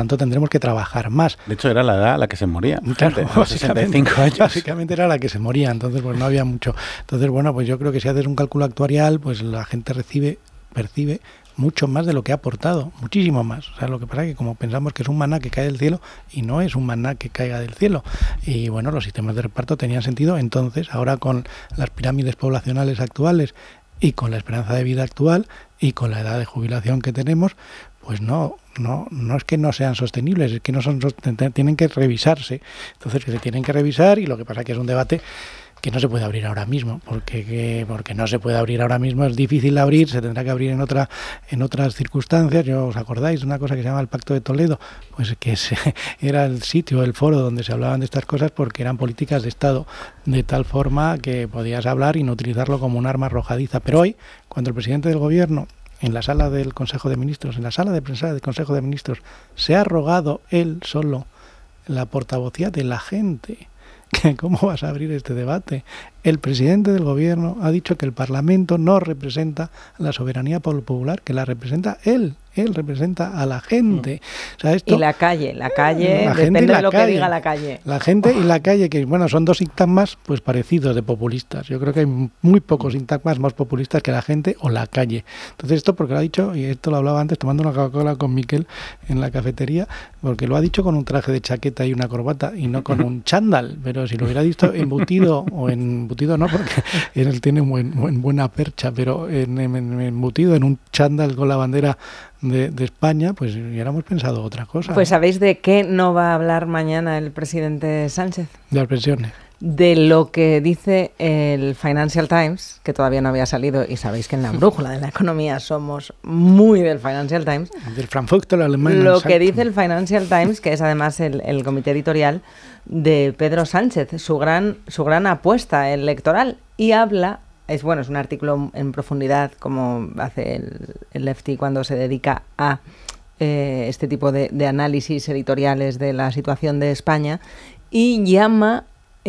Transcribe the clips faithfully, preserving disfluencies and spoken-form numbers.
tanto tendremos que trabajar más. De hecho, era la edad a la que se moría. Claro, gente, a sesenta y cinco años. Básicamente era la que se moría, entonces pues no había mucho. Entonces, bueno, pues yo creo que si haces un cálculo actuarial, pues la gente recibe, percibe mucho más de lo que ha aportado, muchísimo más. O sea, lo que pasa es que como pensamos que es un maná que cae del cielo, y no es un maná que caiga del cielo. Y bueno, los sistemas de reparto tenían sentido entonces. Ahora con las pirámides poblacionales actuales y con la esperanza de vida actual y con la edad de jubilación que tenemos, pues no, no, no es que no sean sostenibles, es que no son, tienen que revisarse. Entonces que se tienen que revisar, y lo que pasa es que es un debate que no se puede abrir ahora mismo, porque que, porque no se puede abrir ahora mismo, es difícil de abrir, se tendrá que abrir en otra en otras circunstancias. Yo, ¿os acordáis de una cosa que se llama el Pacto de Toledo? Pues que se, era el sitio, el foro donde se hablaban de estas cosas, porque eran políticas de Estado, de tal forma que podías hablar y no utilizarlo como un arma arrojadiza. Pero hoy, cuando el presidente del gobierno, en la sala del Consejo de Ministros, en la sala de prensa del Consejo de Ministros, se ha arrogado él solo la portavocía de la gente, ¿cómo vas a abrir este debate? El presidente del gobierno ha dicho que el Parlamento no representa la soberanía popular, que la representa él. Él representa a la gente. O sea, esto, y la calle, la calle, la depende la de lo calle, que diga la calle. La gente y la calle, que bueno, son dos sintagmas pues parecidos de populistas. Yo creo que hay muy pocos sintagmas más populistas que la gente o la calle. Entonces esto porque lo ha dicho, y esto lo hablaba antes tomando una Coca-Cola con Miquel en la cafetería, porque lo ha dicho con un traje de chaqueta y una corbata y no con un chándal. Pero si lo hubiera dicho embutido, o en embutido no, porque él tiene buen, buen, buena percha, pero en, en, en embutido en un chándal con la bandera De, de España, pues hubiéramos pensado otra cosa. Pues ¿no? ¿sabéis de qué no va a hablar mañana el presidente Sánchez? De las pensiones. De lo que dice el Financial Times, que todavía no había salido, y sabéis que en la brújula de la economía somos muy del Financial Times. Del Frankfurter alemán. Lo que dice el Financial Times, que es además el, el comité editorial de Pedro Sánchez, su gran, su gran apuesta electoral, y habla. Es bueno, es un artículo en profundidad, como hace el, el Lefty cuando se dedica a eh, este tipo de, de análisis editoriales de la situación de España, y llama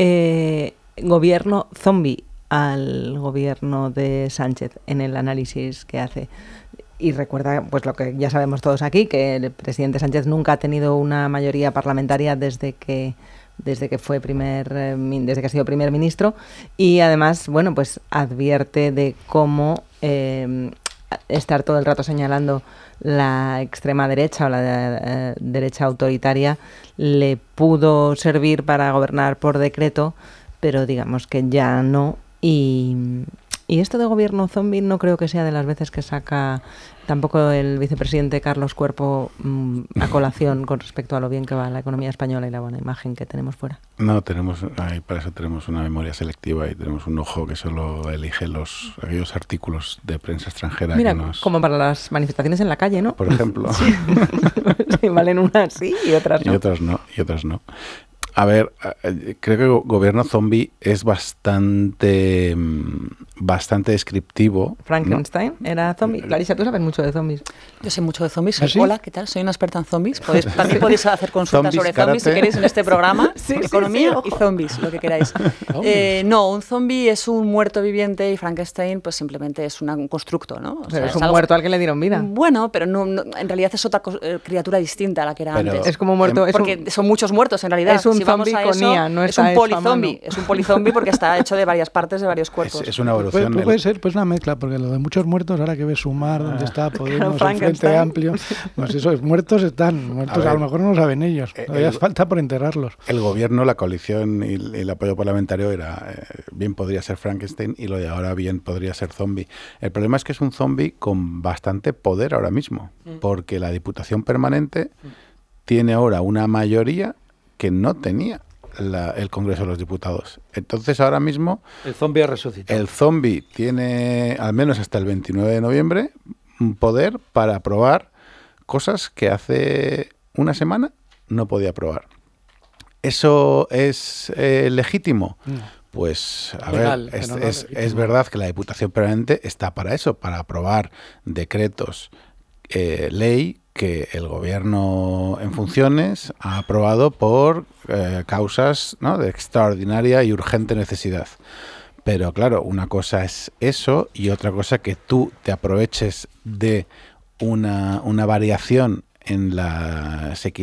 eh, gobierno zombie al gobierno de Sánchez en el análisis que hace. Y recuerda, pues lo que ya sabemos todos aquí, que el presidente Sánchez nunca ha tenido una mayoría parlamentaria desde que desde que fue primer desde que ha sido primer ministro, y además, bueno, pues advierte de cómo eh, estar todo el rato señalando la extrema derecha o la eh, derecha autoritaria le pudo servir para gobernar por decreto, pero digamos que ya no. Y, y esto de gobierno zombie no creo que sea de las veces que saca tampoco el vicepresidente Carlos Cuerpo mmm, a colación con respecto a lo bien que va la economía española y la buena imagen que tenemos fuera. No, tenemos, ahí para eso tenemos una memoria selectiva y tenemos un ojo que solo elige los aquellos artículos de prensa extranjera. Mira, que nos... como para las manifestaciones en la calle, ¿no? Por ejemplo. Sí. Sí, valen unas sí y otras no. Y otras no, y otras no. A ver, creo que gobierno zombie es bastante bastante descriptivo. Frankenstein, ¿no? Era zombie. Clarisa, tú sabes mucho de zombies. Yo sé mucho de zombies. ¿Ah, sí? Hola, ¿qué tal? Soy una experta en zombies. Podéis, también podéis hacer consultas Zombies, sobre zombies karate. si queréis en este programa. Sí, Economía sí, sí, y zombies, lo que queráis. Eh, no, un zombie es un muerto viviente y Frankenstein pues simplemente es una, un constructo, ¿no? O Pero sea, es es un algo, muerto al que le dieron vida. Bueno, pero no, no, en realidad es otra co- eh, criatura distinta a la que era Pero antes. Es como muerto. Es Porque un, son muchos muertos en realidad. es un si vamos zombie a con eso, I A, no es está un hecho a polizombie. mano. Es un polizombie porque está hecho de varias partes, de varios cuerpos. Es, es una Puede, evolución. puede ser pues una mezcla, porque lo de muchos muertos, ahora que ves Sumar, donde está Podemos, el Frente Frankenstein. Amplio, pues eso, muertos están, muertos a, ver, a lo mejor no lo saben ellos, eh, todavía el- falta por enterrarlos. El gobierno, la coalición y el, el apoyo parlamentario era eh, bien podría ser Frankenstein y lo de ahora bien podría ser zombie. El problema es que es un zombie con bastante poder ahora mismo, mm. porque la Diputación Permanente mm. tiene ahora una mayoría que no tenía la, el Congreso de los Diputados. Entonces ahora mismo el zombie ha resucitado. El zombie tiene, al menos hasta el veintinueve de noviembre, un poder para aprobar cosas que hace una semana no podía aprobar. ¿Eso es eh, legítimo? No. Pues, a Legal, ver, es, pero no es, legítimo. es verdad que la Diputación Permanente está para eso, para aprobar decretos, eh, ley que el gobierno en funciones ha aprobado por eh, causas, ¿no?, de extraordinaria y urgente necesidad. Pero claro, una cosa es eso y otra cosa que tú te aproveches de una, una variación en las